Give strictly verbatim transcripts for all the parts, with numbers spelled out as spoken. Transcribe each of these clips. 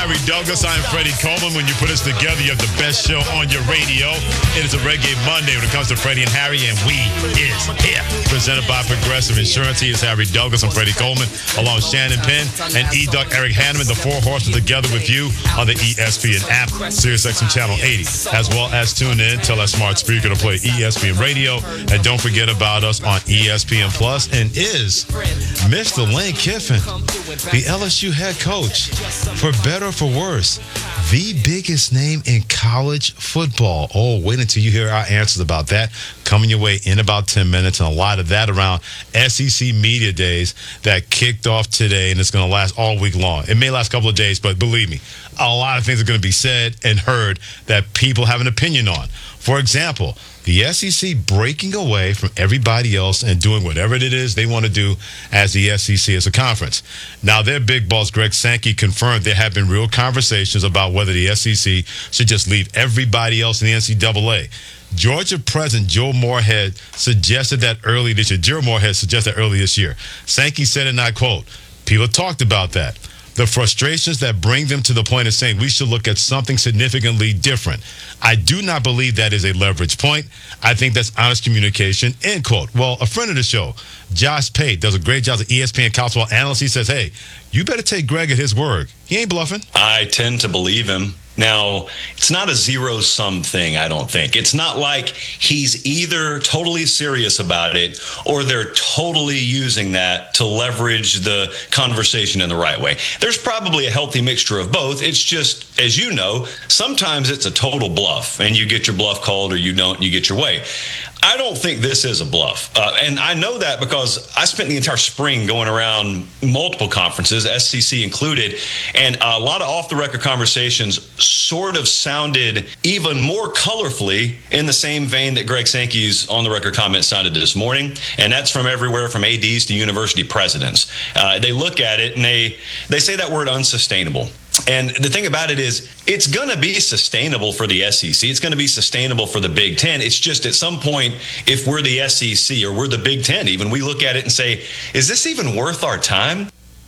Harry Douglas, I'm Freddie Coleman. When you put us together, you have the best show on your radio. It is a Reggae Monday when it comes to Freddie and Harry, and we is here. Presented by Progressive Insurance. He is Harry Douglas. I'm Freddie Coleman, along with Shannon Penn and E-Duck Eric Hanneman. The four horses together with you on the E S P N app, SiriusXM Channel eighty, as well as tune in, tell that smart speaker to play E S P N Radio, and don't forget about us on E S P N Plus. And is Mister Lane Kiffin, the L S U head coach, for better or for worse, the biggest name in college football? Oh, wait until you hear our answers about that. Coming your way in about ten minutes, and a lot of that around S E C Media Days that kicked off today, and it's going to last all week long. It may last a couple of days, but believe me, a lot of things are going to be said and heard that people have an opinion on. For example, the S E C breaking away from everybody else and doing whatever it is they want to do as the S E C as a conference. Now, their big boss, Greg Sankey, confirmed there have been real conversations about whether the S E C should just leave everybody else in the N C double A. Georgia President Joe Moorhead suggested that early this year. Joe Moorhead suggested that early this year. Sankey said, and I quote, "People talked about that. The frustrations that bring them to the point of saying we should look at something significantly different. I do not believe that is a leverage point. I think that's honest communication," end quote. Well, a friend of the show, Josh Pate, does a great job as an E S P N college football analyst. He says, hey, you better take Greg at his word. He ain't bluffing. I tend to believe him. Now, it's not a zero-sum thing, I don't think. It's not like he's either totally serious about it or they're totally using that to leverage the conversation in the right way. There's probably a healthy mixture of both. It's just, as you know, sometimes it's a total bluff, and you get your bluff called or you don't, and you get your way. I don't think this is a bluff. Uh, and I know that because I spent the entire spring going around multiple conferences, S E C included, and a lot of off-the-record conversations sort of sounded even more colorfully in the same vein that Greg Sankey's on-the-record comment sounded this morning. And that's from everywhere from A Ds to university presidents. Uh, they look at it and they, they say that word unsustainable. And the thing about it is, it's going to be sustainable for the S E C. It's going to be sustainable for the Big Ten. It's just at some point, if we're the S E C or we're the Big Ten, even, we look at it and say, is this even worth our time?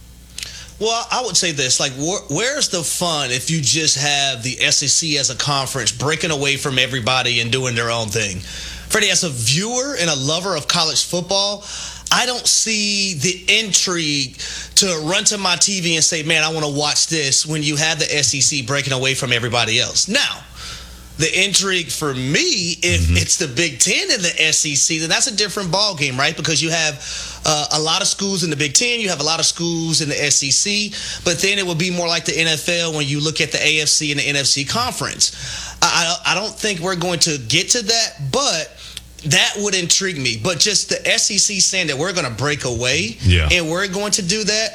Well, I would say this, like, wh- where's the fun if you just have the S E C as a conference breaking away from everybody and doing their own thing? Freddie, as a viewer and a lover of college football, I don't see the intrigue to run to my T V and say, man, I want to watch this when you have the S E C breaking away from everybody else. Now, the intrigue for me, if mm-hmm. it's the Big Ten and the S E C, then that's a different ballgame, right? Because you have uh, a lot of schools in the Big Ten, you have a lot of schools in the S E C, but then it would be more like the N F L when you look at the A F C and the N F C conference. I, I don't think we're going to get to that, but that would intrigue me. But just the S E C saying that we're going to break away yeah. and we're going to do that,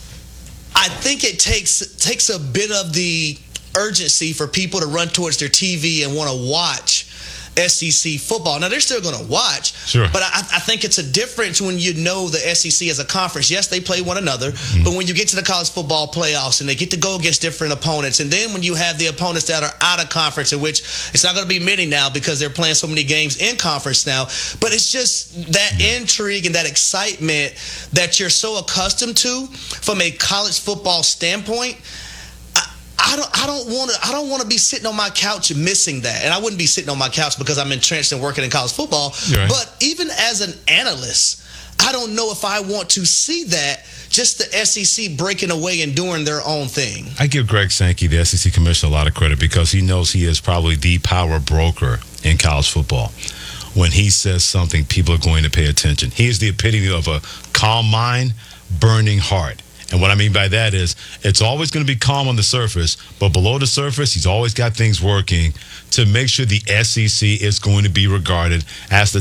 I think it takes takes a bit of the urgency for people to run towards their T V and want to watch S E C football. Now, they're still going to watch, sure. but I, I think it's a difference when you know the S E C as a conference. Yes, they play one another, mm. but when you get to the college football playoffs and they get to go against different opponents, and then when you have the opponents that are out of conference, in which it's not going to be many now because they're playing so many games in conference now, but it's just that intrigue and that excitement that you're so accustomed to from a college football standpoint. I don't. I don't want to. I don't want to be sitting on my couch missing that, and I wouldn't be sitting on my couch because I'm entrenched in working in college football. Right. But even as an analyst, I don't know if I want to see that. Just the S E C breaking away and doing their own thing. I give Greg Sankey, the S E C commissioner, a lot of credit because he knows he is probably the power broker in college football. When he says something, people are going to pay attention. He is the epitome of a calm mind, burning heart. And what I mean by that is it's always going to be calm on the surface, but below the surface, he's always got things working to make sure the S E C is going to be regarded as the